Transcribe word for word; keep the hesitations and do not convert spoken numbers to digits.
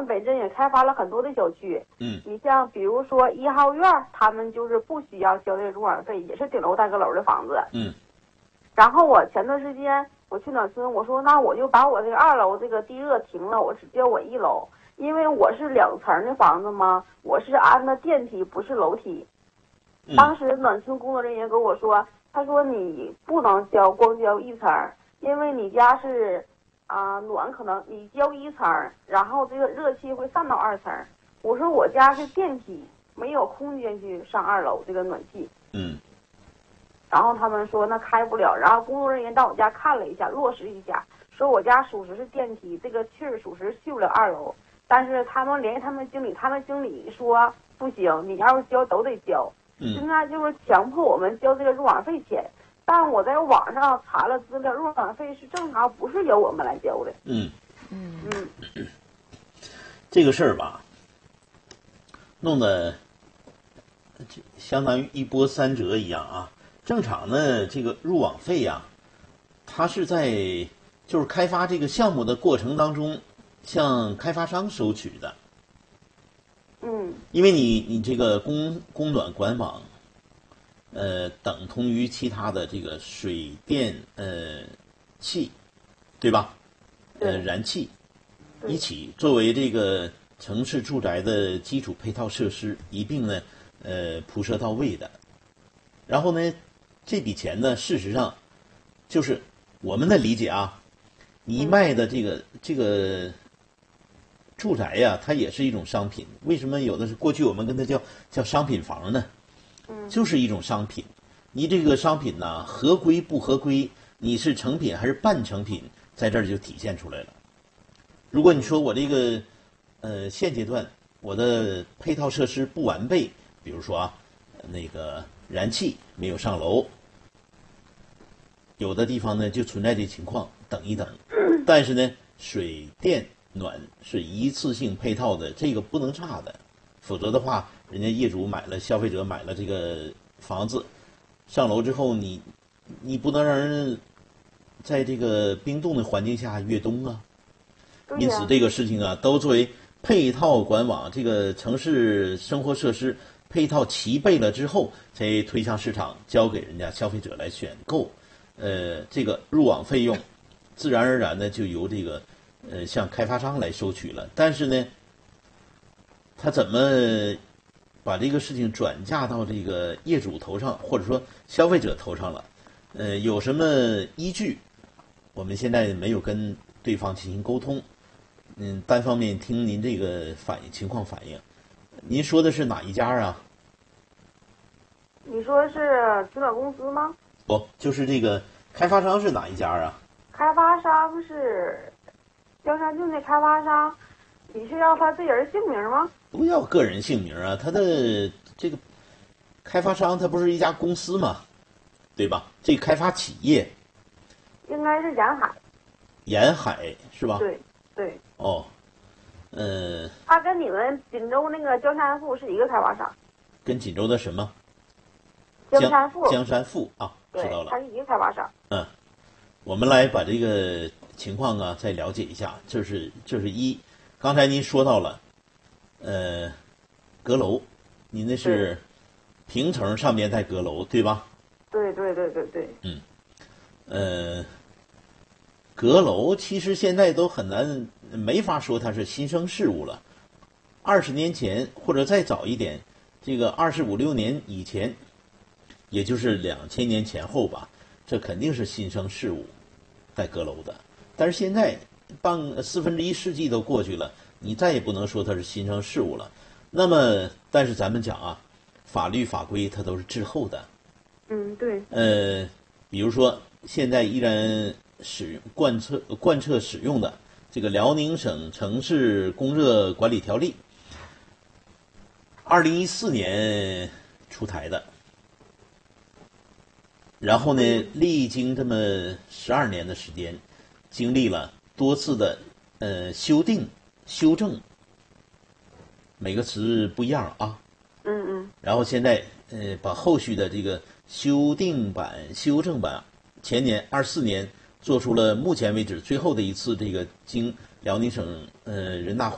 们北镇也开发了很多的小区。 嗯， 你像比如说一号院，他们就是不需要交这个入管费，也是顶楼单阁楼的房子。 嗯。 然后我前段时间我去暖村，我说那我就把我这个二楼这个地热停了，我只交我一楼，因为我是两层的房子嘛，我是安的电梯，不是楼梯。 嗯、 当时暖村工作人员跟我说，他说你不能交光交一层，因为你家是啊、呃、暖，可能你交一层，然后这个热气会散到二层。我说我家是电梯，没有空间去上二楼这个暖气。 嗯。 然后他们说那开不了，然后工作人员到我家看了一下，落实一下，说我家属实是电梯，这个气儿属实去不了二楼。但是他们联系他们经理，他们经理说不行，你要是交都得交。 嗯。 现在就是强迫我们交这个入管费钱，但我在网上查了资料，入管费是正常，不是由我们来交的。 嗯嗯嗯，这个事儿吧，弄得相当于一波三折一样啊。正常呢，这个入网费呀、啊，它是在就是开发这个项目的过程当中，向开发商收取的。 嗯。 因为你你这个供供暖管网，呃，等同于其他的这个水电呃气，对吧？呃，燃气一起作为这个城市住宅的基础配套设施，一并呢呃铺设到位的。然后呢，这笔钱呢，事实上就是我们的理解啊，你卖的这个、嗯、这个住宅呀，它也是一种商品。为什么有的是过去我们跟它叫叫商品房呢？ 嗯， 就是一种商品。你这个商品呢，合规不合规，你是成品还是半成品，在这儿就体现出来了。如果你说我这个呃现阶段我的配套设施不完备，比如说啊那个燃气没有上楼，有的地方呢就存在这情况，等一等。但是呢，水电暖是一次性配套的，这个不能差的，否则的话，人家业主买了，消费者买了这个房子，上楼之后你你不能让人在这个冰冻的环境下越冬啊。因此这个事情啊，都作为配套管网，这个城市生活设施配套齐备了之后，才推向市场，交给人家消费者来选购。呃，这个入网费用，自然而然的就由这个呃向开发商来收取了。但是呢，他怎么把这个事情转嫁到这个业主头上，或者说消费者头上了？呃，有什么依据？我们现在没有跟对方进行沟通。嗯，单方面听您这个反应情况反映。您说的是哪一家啊？ 你说是取暖公司吗？ 不，就是这个开发商是哪一家啊？ 开发商是江山郡的开发商。你是要他这人姓名吗？ 不要个人姓名啊，他的这个开发商他不是一家公司吗？对吧？这个开发企业应该是沿海。 沿海是吧？ 对对。 哦，呃， 他跟你们锦州那个江山富是一个开发商。 跟锦州的什么？ 江山富。 江山富啊，知道了。 他是一个开发商。 嗯，我们来把这个情况啊再了解一下。这是这是一，刚才您说到了，呃，阁楼，您那是平层上面带阁楼，对吧？ 对对对对对。 嗯，呃。阁楼其实现在都很难，没法说它是新生事物了。二十年前或者再早一点，这个二十五六年以前，也就是两千年前后吧，这肯定是新生事物，带阁楼的。但是现在半四分之一世纪都过去了，你再也不能说它是新生事物了。那么，但是咱们讲啊，法律法规它都是滞后的。 嗯，对。 呃，比如说现在依然使用贯彻贯彻使用的这个辽宁省城市供热管理条例，二零一四年出台的，然后呢，历经这么十二年的时间，经历了多次的呃修订修正，每个词不一样啊。 嗯嗯。 然后现在呃把后续的这个修订版、修正版，前年二四年。做出了目前为止最后的一次这个经辽宁省呃人大